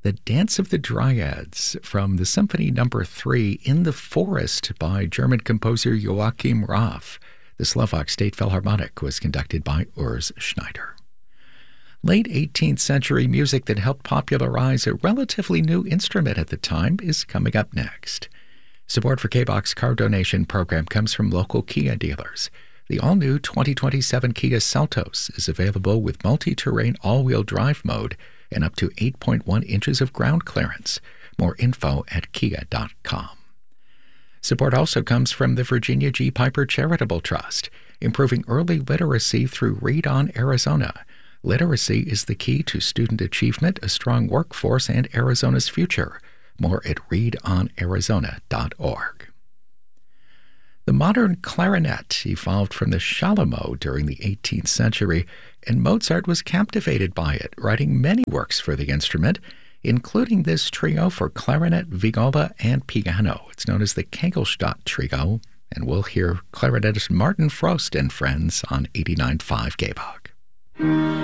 The Dance of the Dryads from the Symphony No. 3 in the Forest by German composer Joachim Raff. The Slovak State Philharmonic was conducted by Urs Schneider. Late 18th century music that helped popularize a relatively new instrument at the time is coming up next. Support for K-Box car donation program comes from local Kia dealers. The all-new 2027 Kia Seltos is available with multi-terrain all-wheel drive mode and up to 8.1 inches of ground clearance. More info at kia.com. Support also comes from the Virginia G. Piper Charitable Trust, improving early literacy through Read On Arizona. Literacy is the key to student achievement, a strong workforce, and Arizona's future. More at readonarizona.org. The modern clarinet evolved from the chalumeau during the 18th century, and Mozart was captivated by it, writing many works for the instrument, including this trio for clarinet, viola, and piano. It's known as the Kegelstadt Trio, and we'll hear clarinetist Martin Frost and Friends on 89.5 KBOG.